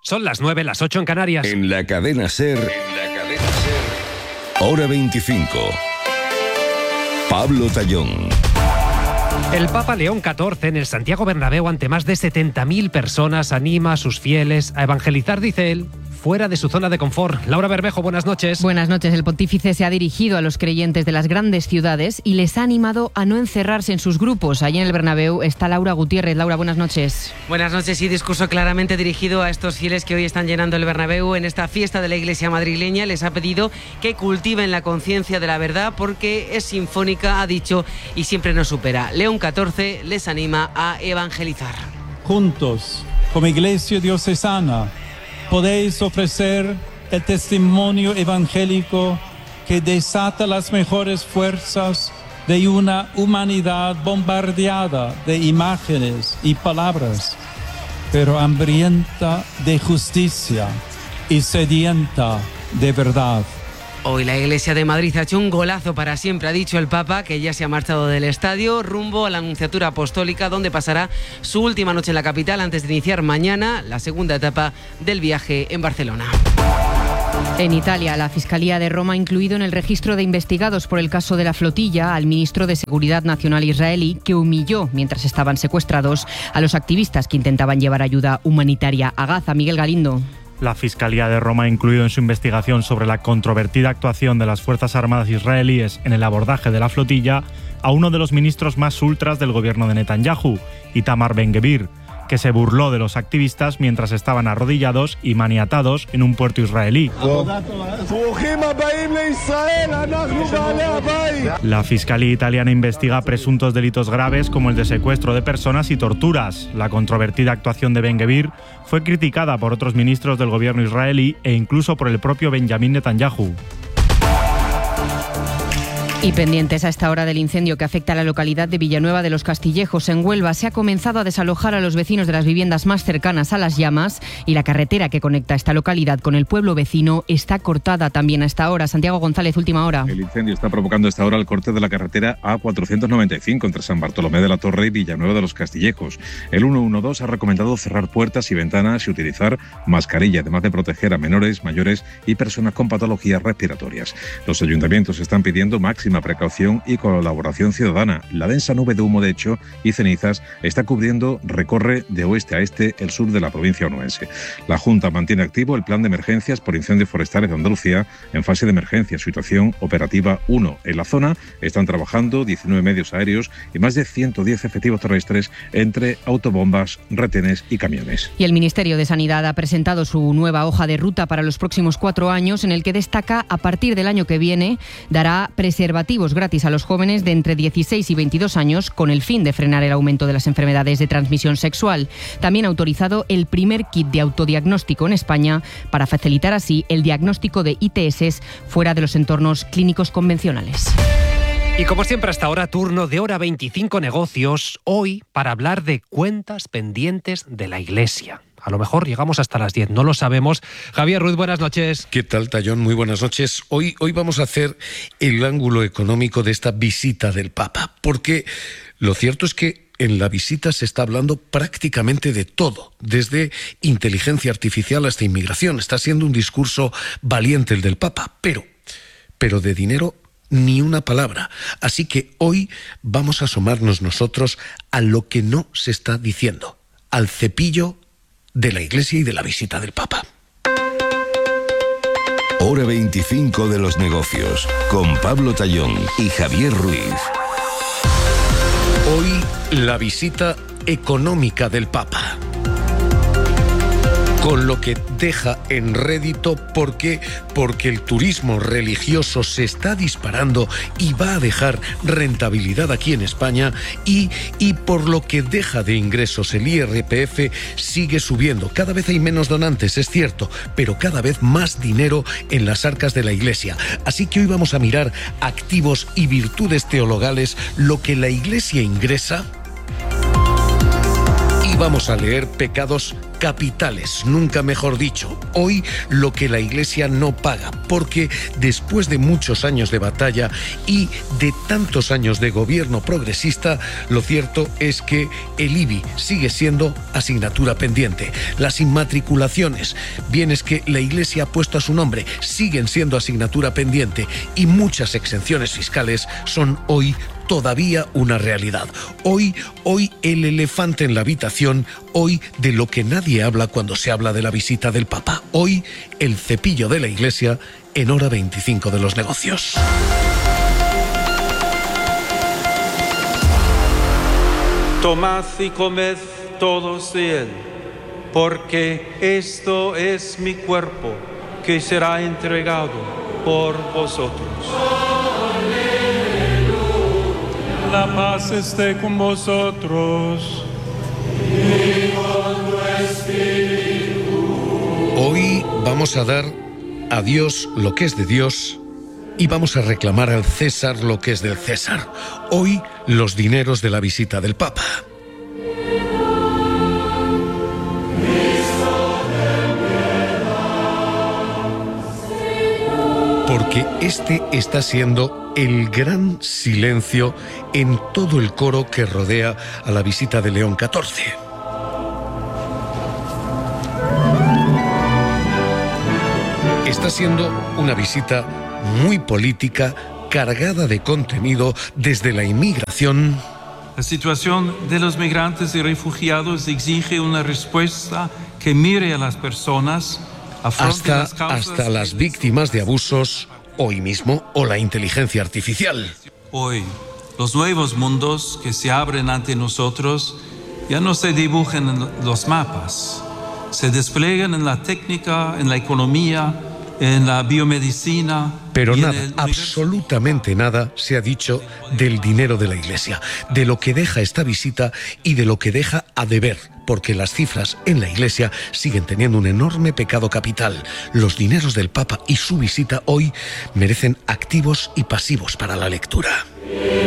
Son las 9, las 8 en Canarias. En la cadena SER, Hora 25. Pablo Tallón. El Papa León XIV en el Santiago Bernabéu ante más de 70.000 personas anima a sus fieles a evangelizar, dice él, fuera de su zona de confort. Laura Bermejo, buenas noches. Buenas noches. El pontífice se ha dirigido a los creyentes de las grandes ciudades y les ha animado a no encerrarse en sus grupos. Allí en el Bernabéu está Laura Gutiérrez. Laura, buenas noches. Buenas noches y discurso claramente dirigido a estos fieles que hoy están llenando el Bernabéu en esta fiesta de la Iglesia madrileña. Les ha pedido que cultiven la conciencia de la verdad porque es sinfónica, ha dicho, y siempre nos supera. León XIV les anima a evangelizar. Juntos, como Iglesia diocesana, podéis ofrecer el testimonio evangélico que desata las mejores fuerzas de una humanidad bombardeada de imágenes y palabras, pero hambrienta de justicia y sedienta de verdad. Hoy la Iglesia de Madrid ha hecho un golazo para siempre, ha dicho el Papa, que ya se ha marchado del estadio rumbo a la Anunciatura Apostólica, donde pasará su última noche en la capital antes de iniciar mañana la segunda etapa del viaje en Barcelona. En Italia, la Fiscalía de Roma ha incluido en el registro de investigados por el caso de la flotilla al ministro de Seguridad Nacional israelí, que humilló, mientras estaban secuestrados, a los activistas que intentaban llevar ayuda humanitaria a Gaza. Miguel Galindo. La Fiscalía de Roma ha incluido en su investigación sobre la controvertida actuación de las Fuerzas Armadas israelíes en el abordaje de la flotilla a uno de los ministros más ultras del gobierno de Netanyahu, Itamar Ben-Gvir, que se burló de los activistas mientras estaban arrodillados y maniatados en un puerto israelí. La Fiscalía italiana investiga presuntos delitos graves como el de secuestro de personas y torturas. La controvertida actuación de Ben-Gvir fue criticada por otros ministros del gobierno israelí e incluso por el propio Benjamín Netanyahu. Y pendientes a esta hora del incendio que afecta a la localidad de Villanueva de los Castillejos, en Huelva, se ha comenzado a desalojar a los vecinos de las viviendas más cercanas a las llamas y la carretera que conecta esta localidad con el pueblo vecino está cortada también a esta hora. Santiago González, última hora. El incendio está provocando a esta hora el corte de la carretera A495 entre San Bartolomé de la Torre y Villanueva de los Castillejos. El 112 ha recomendado cerrar puertas y ventanas y utilizar mascarilla, además de proteger a menores, mayores y personas con patologías respiratorias. Los ayuntamientos están pidiendo máxima precaución y colaboración ciudadana. La densa nube de humo, de hecho, y cenizas recorre de oeste a este el sur de la provincia onubense. La Junta mantiene activo el plan de emergencias por incendios forestales de Andalucía en fase de emergencia, situación operativa 1. En la zona están trabajando 19 medios aéreos y más de 110 efectivos terrestres entre autobombas, retenes y camiones. Y el Ministerio de Sanidad ha presentado su nueva hoja de ruta para los próximos 4 años, en el que destaca, a partir del año que viene, dará preservativos gratis a los jóvenes de entre 16 y 22 años con el fin de frenar el aumento de las enfermedades de transmisión sexual. También ha autorizado el primer kit de autodiagnóstico en España para facilitar así el diagnóstico de ITS fuera de los entornos clínicos convencionales. Y como siempre hasta ahora, turno de Hora 25 Negocios, hoy para hablar de cuentas pendientes de la Iglesia. A lo mejor llegamos hasta las 10, no lo sabemos. Javier Ruiz, buenas noches. ¿Qué tal, Tallón? Muy buenas noches. Hoy vamos a hacer el ángulo económico de esta visita del Papa, porque lo cierto es que en la visita se está hablando prácticamente de todo, desde inteligencia artificial hasta inmigración. Está siendo un discurso valiente el del Papa, pero de dinero ni una palabra. Así que hoy vamos a asomarnos nosotros a lo que no se está diciendo, al cepillo de la Iglesia y de la visita del Papa. Hora 25 de los negocios, con Pablo Tallón y Javier Ruiz. Hoy la visita económica del Papa, con lo que deja en rédito porque el turismo religioso se está disparando y va a dejar rentabilidad aquí en España y por lo que deja de ingresos el IRPF sigue subiendo. Cada vez hay menos donantes, es cierto, pero cada vez más dinero en las arcas de la Iglesia. Así que hoy vamos a mirar activos y virtudes teologales, lo que la Iglesia ingresa y vamos a leer pecados capitales, nunca mejor dicho. Hoy lo que la Iglesia no paga, porque después de muchos años de batalla y de tantos años de gobierno progresista, lo cierto es que el IBI sigue siendo asignatura pendiente. Las inmatriculaciones, bienes que la Iglesia ha puesto a su nombre, siguen siendo asignatura pendiente, y muchas exenciones fiscales son hoy todavía una realidad. Hoy el elefante en la habitación, hoy de lo que nadie habla cuando se habla de la visita del Papa. Hoy el cepillo de la Iglesia en hora 25 de los negocios. Tomad y comed todos de él, porque esto es mi cuerpo, que será entregado por vosotros. La paz esté con vosotros. Y con tu espíritu. Hoy vamos a dar a Dios lo que es de Dios y vamos a reclamar al César lo que es del César. Hoy los dineros de la visita del Papa. Porque este está siendo el gran silencio en todo el coro que rodea a la visita de León XIV. Está siendo una visita muy política, cargada de contenido desde la inmigración. La situación de los migrantes y refugiados exige una respuesta que mire a las personas, hasta las víctimas de abusos hoy mismo, o la inteligencia artificial. Hoy, los nuevos mundos que se abren ante nosotros ya no se dibujan en los mapas, se despliegan en la técnica, en la economía, en la biomedicina. Pero nada, absolutamente nada se ha dicho del dinero de la Iglesia, de lo que deja esta visita y de lo que deja a deber, porque las cifras en la Iglesia siguen teniendo un enorme pecado capital. Los dineros del Papa y su visita hoy merecen activos y pasivos para la lectura.